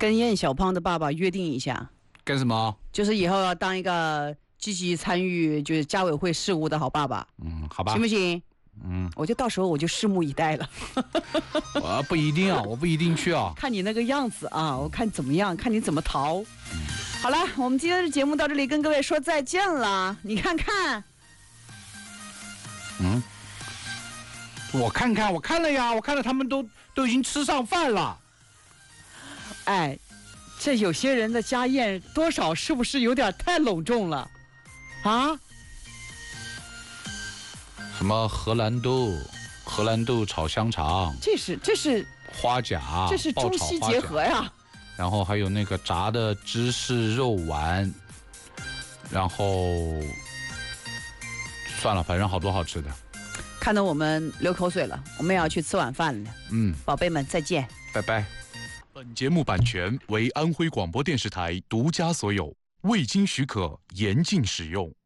跟燕小胖的爸爸约定一下， 干什么？ 就是以后要当一个积极参与就是家委会事务的好爸爸。 好吧， 行不行？我就到时候我就拭目以待了。 我不一定啊，我不一定去啊。 看你那个样子啊，我看怎么样，看你怎么逃。好了，我们今天的节目到这里跟各位说再见了。你看看， 我看了呀，我看了他们都已经吃上饭了。 哎，这有些人的家宴多少是不是有点太隆重了啊？ 什么荷兰豆炒香肠， 这是花甲， 这是中西结合呀。 然后还有那个炸的芝士肉丸，然后算了，反正好多好吃的。 看得我们流口水了，我们也要去吃晚饭了。宝贝们再见， 拜拜。 本节目版权为安徽广播电视台独家所有，未经许可严禁使用。